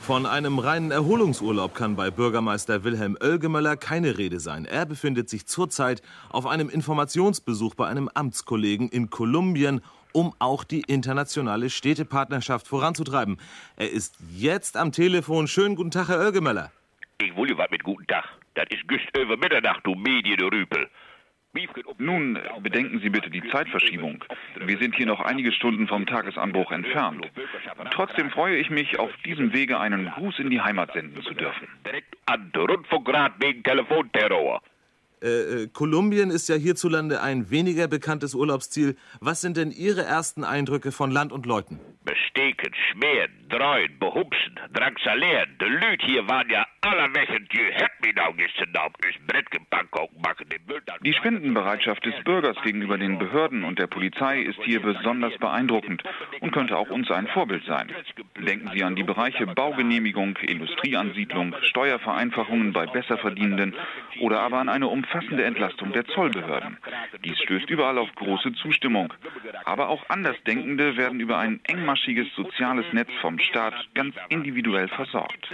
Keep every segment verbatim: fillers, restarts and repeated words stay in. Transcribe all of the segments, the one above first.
Von einem reinen Erholungsurlaub kann bei Bürgermeister Wilhelm Oelgemöller keine Rede sein. Er befindet sich zurzeit auf einem Informationsbesuch bei einem Amtskollegen in Kolumbien, um auch die internationale Städtepartnerschaft voranzutreiben. Er ist jetzt am Telefon. Schönen guten Tag, Herr Oelgemöller. Ich will was mit guten Tag. Das ist just über Mitternacht, du Medienrüpel. Nun, bedenken Sie bitte die Zeitverschiebung. Wir sind hier noch einige Stunden vom Tagesanbruch entfernt. Trotzdem freue ich mich, auf diesem Wege einen Gruß in die Heimat senden zu dürfen. Direkt an der Rundfunkrat wegen Telefonterror. Äh, äh, Kolumbien ist ja hierzulande ein weniger bekanntes Urlaubsziel. Was sind denn Ihre ersten Eindrücke von Land und Leuten? Besteken, schmieren, dreuen, behupsen, drangsalieren. De Lüd hier waren ja allerwächend. Je hebt mich nou gestern auf das Brett gepackt und machen den Müll dann. Die Spendenbereitschaft des Bürgers gegenüber den Behörden und der Polizei ist hier besonders beeindruckend und könnte auch uns ein Vorbild sein. Denken Sie an die Bereiche Baugenehmigung, Industrieansiedlung, Steuervereinfachungen bei Besserverdienenden oder aber an eine umfassende Entlastung der Zollbehörden. Dies stößt überall auf große Zustimmung. Aber auch Andersdenkende werden über ein engmaschiges soziales Netz vom Staat ganz individuell versorgt.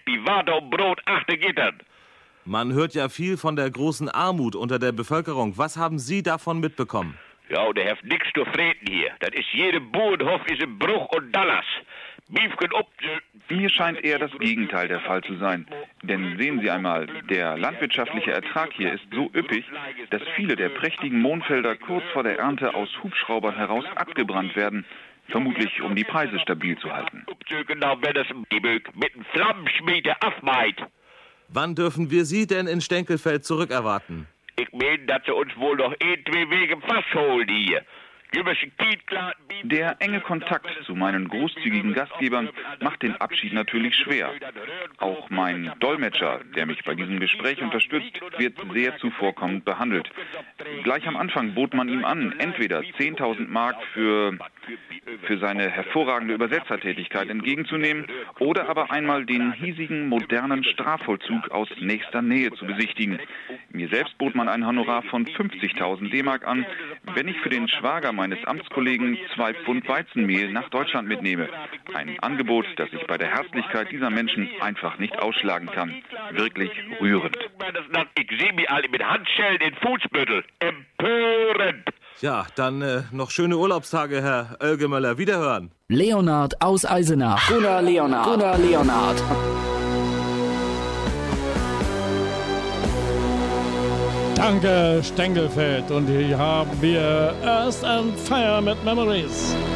Man hört ja viel von der großen Armut unter der Bevölkerung. Was haben Sie davon mitbekommen? Ja, der hat nichts zu freten hier. Das ist jeder Bauernhof ist ein Bruch und Dallas. Mir scheint eher das Gegenteil der Fall zu sein. Denn sehen Sie einmal, der landwirtschaftliche Ertrag hier ist so üppig, dass viele der prächtigen Mohnfelder kurz vor der Ernte aus Hubschraubern heraus abgebrannt werden. Vermutlich, um die Preise stabil zu halten. Wann dürfen wir Sie denn in Stenkelfeld zurückerwarten? Ich meine, dass sie uns wohl noch ein, zwei Wege festholen hier. Der enge Kontakt zu meinen großzügigen Gastgebern macht den Abschied natürlich schwer. Auch mein Dolmetscher, der mich bei diesem Gespräch unterstützt, wird sehr zuvorkommend behandelt. Gleich am Anfang bot man ihm an, entweder zehntausend Mark für, für seine hervorragende Übersetzertätigkeit entgegenzunehmen oder aber einmal den hiesigen modernen Strafvollzug aus nächster Nähe zu besichtigen. Mir selbst bot man ein Honorar von fünfzigtausend D-Mark an, wenn ich für den Schwager meines Amtskollegen zwei Pfund Weizenmehl nach Deutschland mitnehme. Ein Angebot, das ich bei der Herzlichkeit dieser Menschen einfach nicht ausschlagen kann. Wirklich rührend. Ich sehe mich alle mit Handschellen in Fußbüttel. Empörend. Ja, dann äh, noch schöne Urlaubstage, Herr Oelgemöller. Wiederhören. Leonhard aus Eisenach. Gunnar Leonhard. Gunnar Leonhard. Danke, Stenkelfeld. Und hier haben wir Earth and Fire mit Memories.